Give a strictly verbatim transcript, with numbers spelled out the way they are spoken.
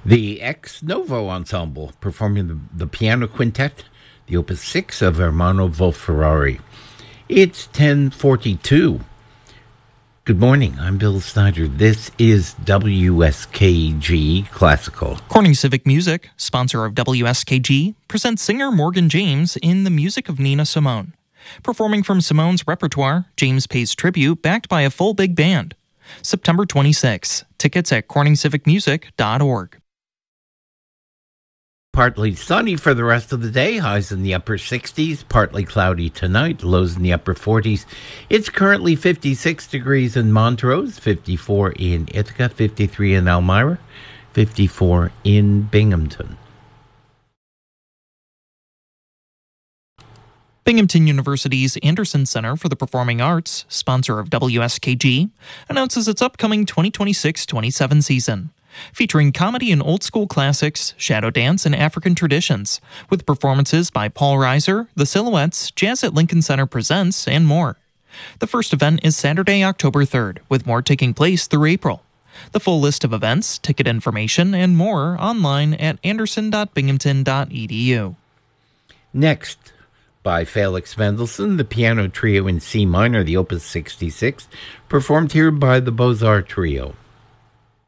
The Ex Novo Ensemble performing the, the piano quintet, the Opus six of Ermanno Wolf-Ferrari. It's ten forty-two. Good morning, I'm Bill Snyder. This is W S K G Classical. Corning Civic Music, sponsor of W S K G, presents singer Morgan James in the music of Nina Simone. Performing from Simone's repertoire, James pays tribute backed by a full big band. September twenty-sixth. Tickets at corning civic music dot org. Partly sunny for the rest of the day, highs in the upper sixties, partly cloudy tonight, lows in the upper forties. It's currently fifty-six degrees in Montrose, fifty-four in Ithaca, fifty-three in Elmira, fifty-four in Binghamton. Binghamton University's Anderson Center for the Performing Arts, sponsor of W S K G, announces its upcoming twenty twenty-six twenty-seven season, featuring comedy and old-school classics, shadow dance, and African traditions, with performances by Paul Reiser, The Silhouettes, Jazz at Lincoln Center Presents, and more. The first event is Saturday, October third, with more taking place through April. The full list of events, ticket information, and more online at anderson dot binghamton dot e d u. Next, by Felix Mendelssohn, the piano trio in C minor, the Opus sixty-six, performed here by the Beaux-Arts Trio.